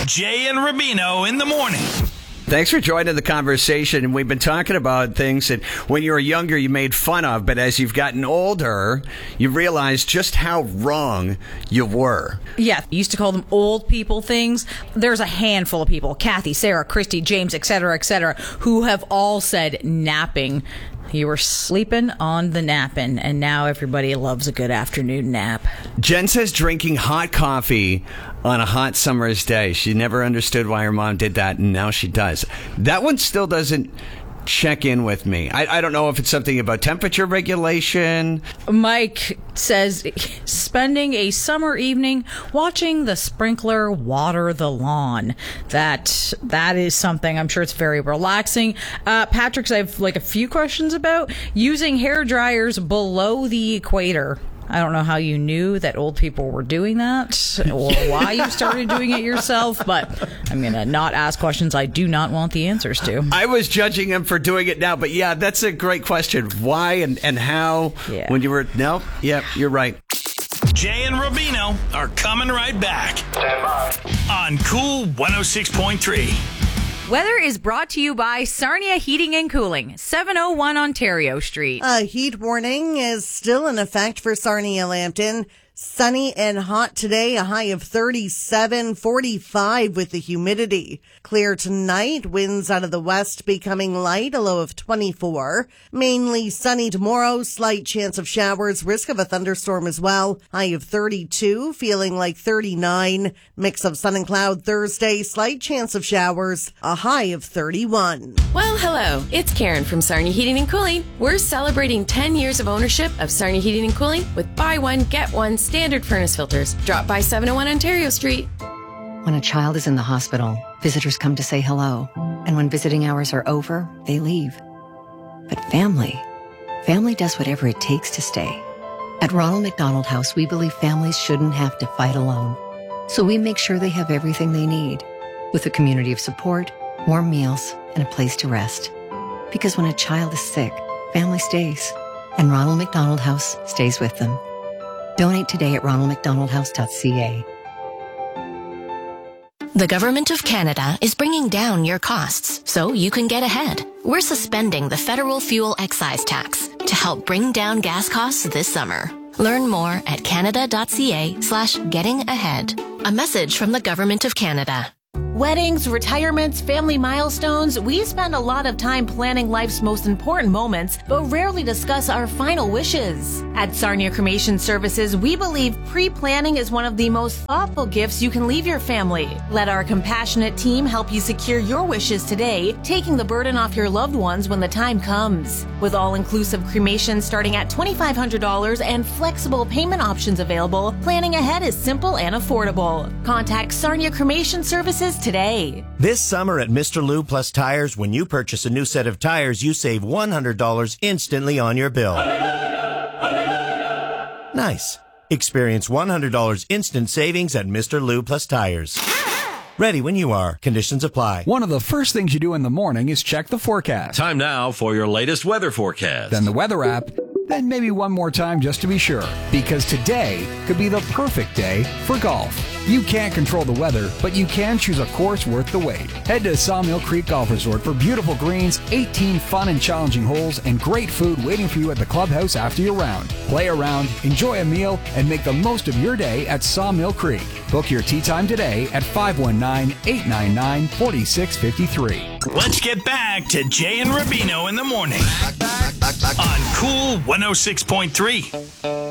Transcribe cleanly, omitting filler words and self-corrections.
Jay and Rubino in the morning. Thanks for joining the conversation. We've been talking about things that when you were younger you made fun of, but as you've gotten older, you realize just how wrong you were. Yeah, you used to call them old people things. There's a handful of people, Kathy, Sarah, Christy, James, etc., who have all said napping. You were sleeping on the napping, and now everybody loves a good afternoon nap. Jen says drinking hot coffee on a hot summer's day. She never understood why her mom did that, and now she does. That one still doesn't check in with me. I don't know if it's something about temperature regulation. Mike says spending a summer evening watching the sprinkler water the lawn. That is something. I'm sure it's very relaxing. Patrick's, I have a few questions about using hair dryers below the equator. I don't know how you knew that old people were doing that or why you started doing it yourself, but I'm going to not ask questions I do not want the answers to. I was judging him for doing it now, but yeah, that's a great question. Why and how when you were... No, yeah, you're right. Jay and Rubino are coming right back on Cool 106.3. Weather is brought to you by Sarnia Heating and Cooling, 701 Ontario Street. A heat warning is still in effect for Sarnia Lambton. Sunny and hot today, a high of 37, 45 with the humidity. Clear tonight, winds out of the west becoming light, a low of 24. Mainly sunny tomorrow, slight chance of showers, risk of a thunderstorm as well. High of 32, feeling like 39. Mix of sun and cloud Thursday, slight chance of showers, a high of 31. Well, hello, it's Karen from Sarnia Heating and Cooling. We're celebrating 10 years of ownership of Sarnia Heating and Cooling with buy one, get one standard furnace filters. Drop by 701 Ontario Street. When a child is in the hospital, visitors come to say hello. And when visiting hours are over, they leave. But family does whatever it takes to stay. At Ronald McDonald House, we believe families shouldn't have to fight alone. So we make sure they have everything they need, with a community of support, warm meals, and a place to rest. Because when a child is sick, family stays. And Ronald McDonald House stays with them. Donate today at ronaldmcdonaldhouse.ca. The Government of Canada is bringing down your costs so you can get ahead. We're suspending the federal fuel excise tax to help bring down gas costs this summer. Learn more at canada.ca/gettingahead. A message from the Government of Canada. Weddings, retirements, family milestones, we spend a lot of time planning life's most important moments, but rarely discuss our final wishes. At Sarnia Cremation Services, we believe pre-planning is one of the most thoughtful gifts you can leave your family. Let our compassionate team help you secure your wishes today, taking the burden off your loved ones when the time comes. With all-inclusive cremation starting at $2,500 and flexible payment options available, planning ahead is simple and affordable. Contact Sarnia Cremation Services today. This summer at Mr. Lou Plus Tires, when you purchase a new set of tires, you save $100 instantly on your bill. Nice. Experience $100 instant savings at Mr. Lou Plus Tires. Ready when you are. Conditions apply. One of the first things you do in the morning is check the forecast. Time now for your latest weather forecast. Then the weather app. Then maybe one more time just to be sure. Because today could be the perfect day for golf. You can't control the weather, but you can choose a course worth the wait. Head to Sawmill Creek Golf Resort for beautiful greens, 18 fun and challenging holes, and great food waiting for you at the clubhouse after your round. Play around, enjoy a meal, and make the most of your day at Sawmill Creek. Book your tee time today at 519-899-4653. Let's get back to Jay and Rubino in the morning on Cool 106.3.